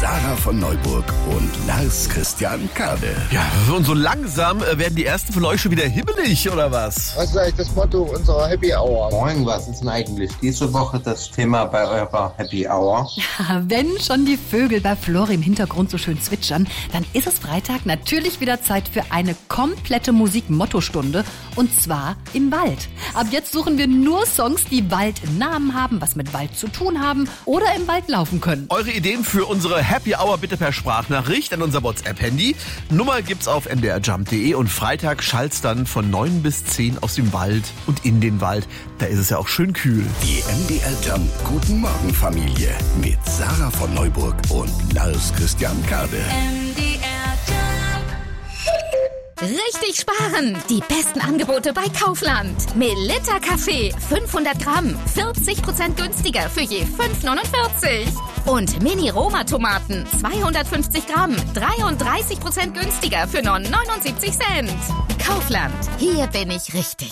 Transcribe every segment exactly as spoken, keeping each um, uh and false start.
Sarah von Neuburg und Lars Christian Kade. Ja, und so langsam äh, werden die ersten von euch schon wieder hibbelig, oder was? Was ist eigentlich das Motto unserer Happy Hour? Moin, was ist denn eigentlich diese Woche das Thema bei eurer Happy Hour? Ja, wenn schon die Vögel bei Flori im Hintergrund so schön zwitschern, dann ist es Freitag natürlich wieder Zeit für eine komplette Musik-Motto-Stunde. Und zwar im Wald. Ab jetzt suchen wir nur Songs, die Wald im Namen haben, was mit Wald zu tun haben oder im Wald laufen können. Eure Ideen für unsere Happy Hour bitte per Sprachnachricht an unser WhatsApp-Handy. Nummer gibt's auf m d r jump punkt d e und Freitag schallt's dann von neun bis zehn aus dem Wald und in den Wald. Da ist es ja auch schön kühl. Die M D R Jump Guten Morgen Familie mit Sarah von Neuburg und Lars Christian Kade. M D R Jump. Richtig sparen! Die besten Angebote bei Kaufland. Melitta Kaffee, fünfhundert Gramm, vierzig Prozent günstiger für je fünf neunundvierzig. Und Mini-Roma-Tomaten, zweihundertfünfzig Gramm, dreiunddreißig Prozent günstiger für nur neunundsiebzig Cent. Kaufland, hier bin ich richtig.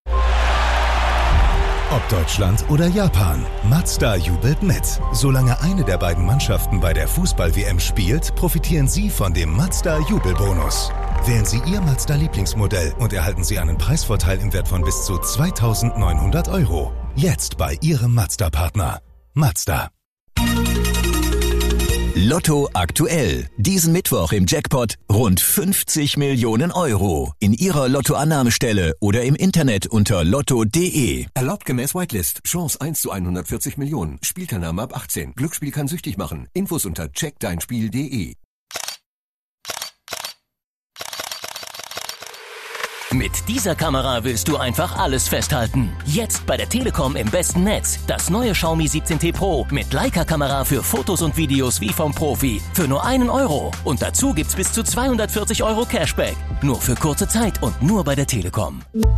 Ob Deutschland oder Japan, Mazda jubelt mit. Solange eine der beiden Mannschaften bei der Fußball-W M spielt, profitieren Sie von dem Mazda-Jubelbonus. Wählen Sie Ihr Mazda-Lieblingsmodell und erhalten Sie einen Preisvorteil im Wert von bis zu zweitausendneunhundert Euro. Jetzt bei Ihrem Mazda-Partner. Mazda. Lotto aktuell. Diesen Mittwoch im Jackpot rund fünfzig Millionen Euro. In Ihrer Lottoannahmestelle oder im Internet unter lotto punkt d e. Erlaubt gemäß Whitelist. Chance eins zu hundertvierzig Millionen. Spielteilnahme ab achtzehn. Glücksspiel kann süchtig machen. Infos unter check dein spiel punkt d e. Mit dieser Kamera willst du einfach alles festhalten. Jetzt bei der Telekom im besten Netz. Das neue Xiaomi siebzehn T Pro mit Leica-Kamera für Fotos und Videos wie vom Profi. Für nur einen Euro. Und dazu gibt's bis zu zweihundertvierzig Euro Cashback. Nur für kurze Zeit und nur bei der Telekom.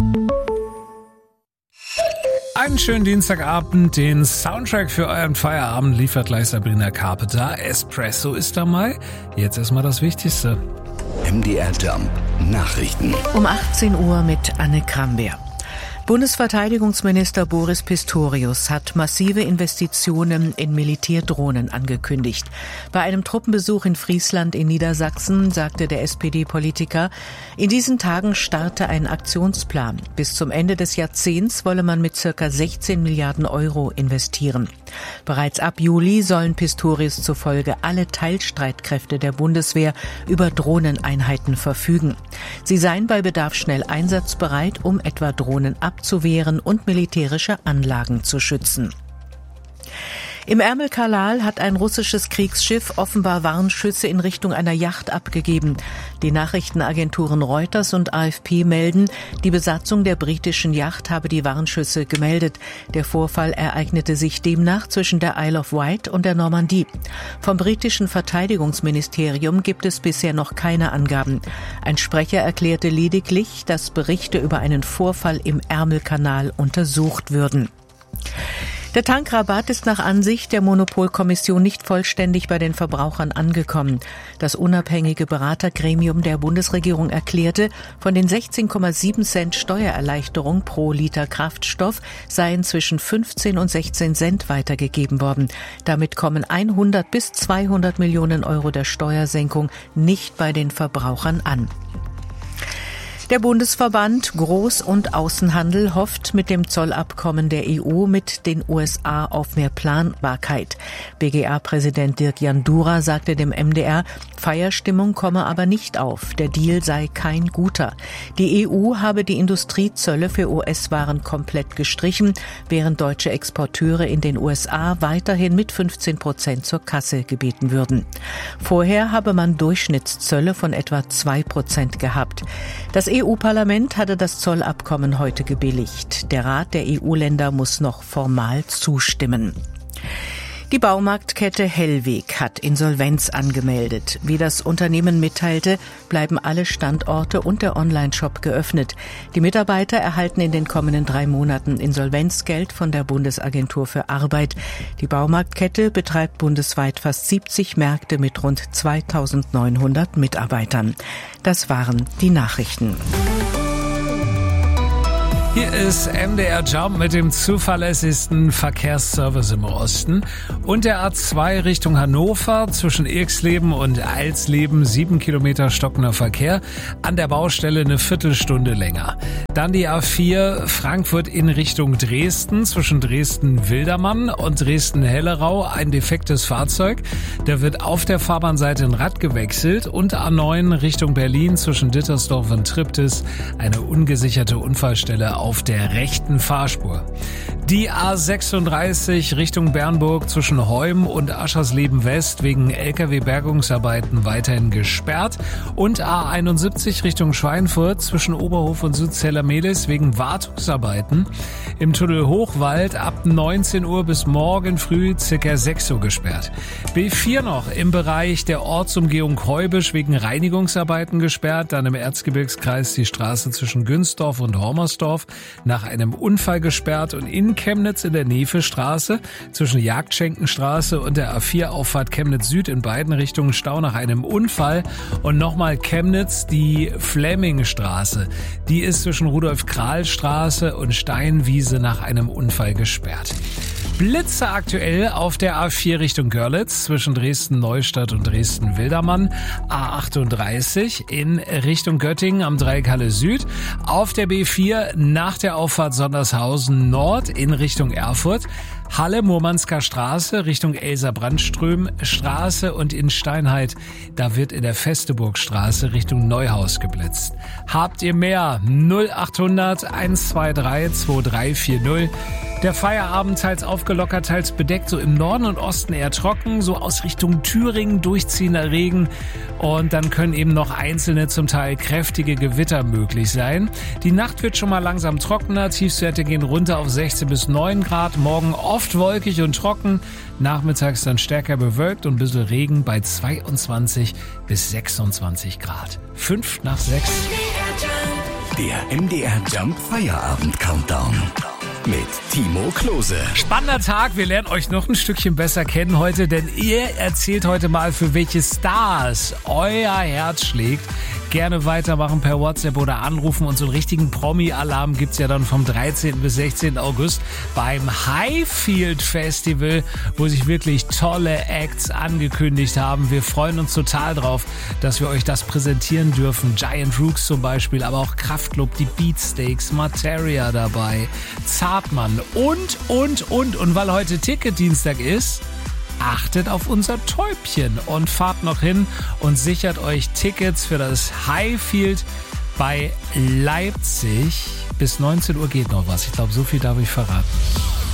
Einen schönen Dienstagabend. Den Soundtrack für euren Feierabend liefert gleich Sabrina Carpenter. Espresso ist dabei. Jetzt erstmal das Wichtigste. M D R Jump Nachrichten. Um achtzehn Uhr mit Anne Krambeer. Bundesverteidigungsminister Boris Pistorius hat massive Investitionen in Militärdrohnen angekündigt. Bei einem Truppenbesuch in Friesland in Niedersachsen sagte der S P D-Politiker, in diesen Tagen starte ein Aktionsplan. Bis zum Ende des Jahrzehnts wolle man mit circa sechzehn Milliarden Euro investieren. Bereits ab Juli sollen Pistorius zufolge alle Teilstreitkräfte der Bundeswehr über Drohneneinheiten verfügen. Sie seien bei Bedarf schnell einsatzbereit, um etwa Drohnen abzuwehren. abzuwehren und militärische Anlagen zu schützen. Im Ärmelkanal hat ein russisches Kriegsschiff offenbar Warnschüsse in Richtung einer Yacht abgegeben. Die Nachrichtenagenturen Reuters und A F P melden, die Besatzung der britischen Yacht habe die Warnschüsse gemeldet. Der Vorfall ereignete sich demnach zwischen der Isle of Wight und der Normandie. Vom britischen Verteidigungsministerium gibt es bisher noch keine Angaben. Ein Sprecher erklärte lediglich, dass Berichte über einen Vorfall im Ärmelkanal untersucht würden. Der Tankrabatt ist nach Ansicht der Monopolkommission nicht vollständig bei den Verbrauchern angekommen. Das unabhängige Beratergremium der Bundesregierung erklärte, von den sechzehn Komma sieben Cent Steuererleichterung pro Liter Kraftstoff seien zwischen fünfzehn und sechzehn Cent weitergegeben worden. Damit kommen hundert bis zweihundert Millionen Euro der Steuersenkung nicht bei den Verbrauchern an. Der Bundesverband Groß- und Außenhandel hofft mit dem Zollabkommen der E U mit den U S A auf mehr Planbarkeit. B G A-Präsident Dirk Jandura sagte dem M D R, Feierstimmung komme aber nicht auf. Der Deal sei kein guter. Die E U habe die Industriezölle für U S-Waren komplett gestrichen, während deutsche Exporteure in den U S A weiterhin mit fünfzehn Prozent zur Kasse gebeten würden. Vorher habe man Durchschnittszölle von etwa zwei Prozent gehabt. Das E U-Parlament hatte das Zollabkommen heute gebilligt. Der Rat der E U-Länder muss noch formal zustimmen. Die Baumarktkette Hellweg hat Insolvenz angemeldet. Wie das Unternehmen mitteilte, bleiben alle Standorte und der Onlineshop geöffnet. Die Mitarbeiter erhalten in den kommenden drei Monaten Insolvenzgeld von der Bundesagentur für Arbeit. Die Baumarktkette betreibt bundesweit fast siebzig Märkte mit rund zweitausendneunhundert Mitarbeitern. Das waren die Nachrichten. Hier ist M D R Jump mit dem zuverlässigsten Verkehrsservice im Osten und der A zwei Richtung Hannover zwischen Irxleben und Alsleben sieben Kilometer stockender Verkehr, an der Baustelle eine Viertelstunde länger. Dann die A vier Frankfurt in Richtung Dresden zwischen Dresden-Wildermann und Dresden-Hellerau ein defektes Fahrzeug. Da wird auf der Fahrbahnseite ein Rad gewechselt und A neun Richtung Berlin zwischen Dittersdorf und Triptis eine ungesicherte Unfallstelle auf der rechten Fahrspur. Die A sechsunddreißig Richtung Bernburg zwischen Heum und Aschersleben West wegen L K W-Bergungsarbeiten weiterhin gesperrt und A einundsiebzig Richtung Schweinfurt zwischen Oberhof und Südzeller-Mehlis wegen Wartungsarbeiten. Im Tunnel Hochwald ab neunzehn Uhr bis morgen früh circa sechs Uhr gesperrt. B vier noch im Bereich der Ortsumgehung Heubisch wegen Reinigungsarbeiten gesperrt. Dann im Erzgebirgskreis die Straße zwischen Günzdorf und Hormersdorf nach einem Unfall gesperrt und in Chemnitz in der Nevestraße zwischen Jagdschenkenstraße und der A vier Auffahrt Chemnitz Süd in beiden Richtungen Stau nach einem Unfall und nochmal Chemnitz die Flemmingstraße. Die ist zwischen Rudolf-Krahl-Straße und Steinwiese nach einem Unfall gesperrt. Blitze aktuell auf der A vier Richtung Görlitz zwischen Dresden-Neustadt und Dresden-Wildermann, A achtunddreißig in Richtung Göttingen am Dreieckhalle Süd, auf der B vier nach der Auffahrt Sondershausen Nord in Richtung Erfurt, Halle-Murmansker Straße Richtung Elser-Brandström Straße und in Steinheit, da wird in der Festeburgstraße Richtung Neuhaus geblitzt. Habt ihr mehr? null achthundert eins zwei drei zwei drei vier null. Der Feierabend teils aufgelockert, teils bedeckt, so im Norden und Osten eher trocken, so aus Richtung Thüringen durchziehender Regen und dann können eben noch einzelne, zum Teil kräftige Gewitter möglich sein. Die Nacht wird schon mal langsam trockener, Tiefstwerte gehen runter auf sechzehn bis neun Grad, morgen oft wolkig und trocken, nachmittags dann stärker bewölkt und ein bisschen Regen bei zweiundzwanzig bis sechsundzwanzig Grad. Fünf nach sechs. Der M D R Jump Feierabend Countdown. Mit Timo Klose. Spannender Tag, wir lernen euch noch ein Stückchen besser kennen heute, denn ihr erzählt heute mal, für welche Stars euer Herz schlägt. Gerne weitermachen per WhatsApp oder anrufen und so einen richtigen Promi-Alarm gibt's ja dann vom dreizehnten bis sechzehnten August beim Highfield Festival, wo sich wirklich tolle Acts angekündigt haben. Wir freuen uns total drauf, dass wir euch das präsentieren dürfen. Giant Rooks zum Beispiel, aber auch Kraftklub, die Beatsteaks, Materia dabei, Zartmann und, und, und. Und weil heute Ticketdienstag ist, achtet auf unser Täubchen und fahrt noch hin und sichert euch Tickets für das Highfield bei Leipzig. Bis neunzehn Uhr geht noch was. Ich glaube, so viel darf ich verraten.